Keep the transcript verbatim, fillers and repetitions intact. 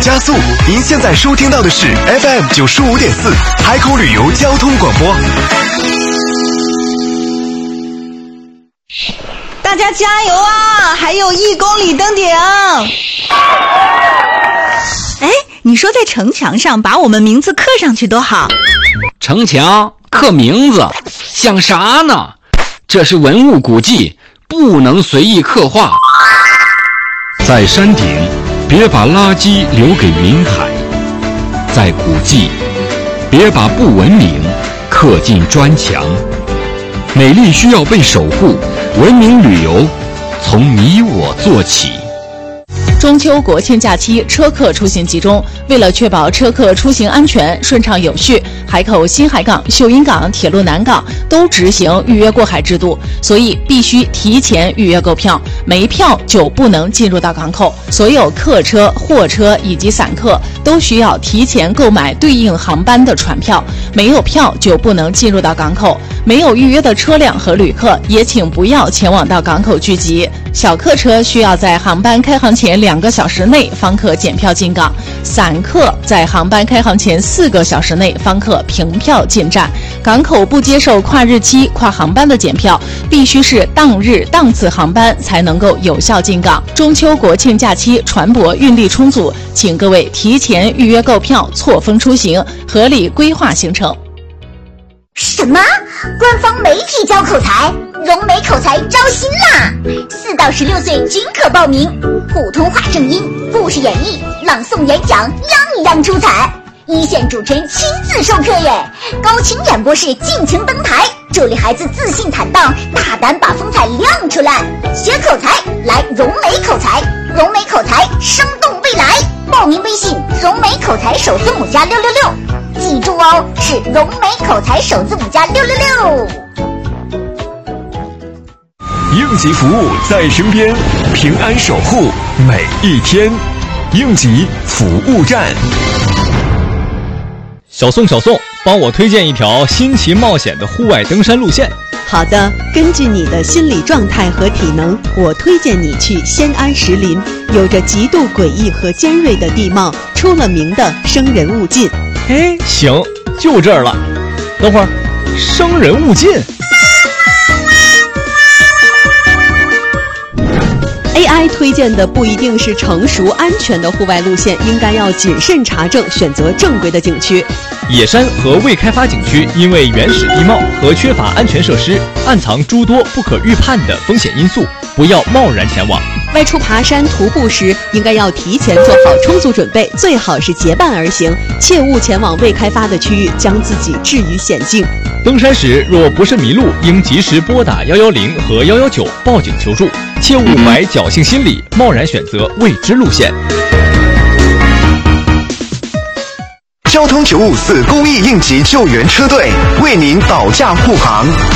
加速。您现在收听到的是 F M 九十五点四海口旅游交通广播。 大家加油啊！还有一公里登顶。哎，你说在城墙上把我们名字刻上去多好。 城墙刻名字像啥呢？这是文物古迹，不能随意刻画。 在山顶，别把垃圾留给云海；在古迹，别把不文明刻进砖墙。美丽需要被守护，文明旅游从你我做起。 中秋国庆假期车客出行集中，为了确保车客出行安全顺畅有序，海口新海港、秀英港、铁路南港都执行预约过海制度，所以必须提前预约购票，没票就不能进入到港口。所有客车、货车以及散客都需要提前购买对应航班的船票，没有票就不能进入到港口。没有预约的车辆和旅客也请不要前往到港口聚集。小客车需要在航班开航前两个小时内方可检票进港，散客在航班开航前四个小时内方可凭票进站。港口不接受跨日期、跨航班的检票，必须是当日当次航班才能够有效进港。中秋国庆假期船舶运力充足，请各位提前预约购票，错峰出行，合理规划行程。 什么？官方媒体教口才，融美口才招新啦！四到十六岁均可报名，普通话正音、故事演绎、朗诵演讲，样样出彩。一线主持人亲自授课耶，高清演播室尽情登台，这里孩子自信坦荡，大胆把风采亮出来。学口才来融美口才，融美口才生动未来。报名微信融美口才首字母加六六六，记住哦，是融美口才首字母加六六六。 应急服务在身边，平安守护每一天。应急服务站。 小宋，小宋，帮我推荐一条新奇冒险的户外登山路线。 好的，根据你的心理状态和体能，我推荐你去仙安石林，有着极度诡异和尖锐的地貌，出了名的生人勿近。 哎，行，就这儿了。等会儿，生人勿近。 A I 推荐的不一定是成熟安全的户外路线，应该要谨慎查证，选择正规的景区。 野山和未开发景区因为原始地貌和缺乏安全设施，暗藏诸多不可预判的风险因素，不要贸然前往。 外出爬山徒步时，应该要提前做好充足准备，最好是结伴而行，切勿前往未开发的区域，将自己置于险境。 登山时若不慎迷路，应及时拨打一一零和一一九报警求助，切勿怀侥幸心理，贸然选择未知路线。 交通九五四公益应急救援车队为您保驾护航。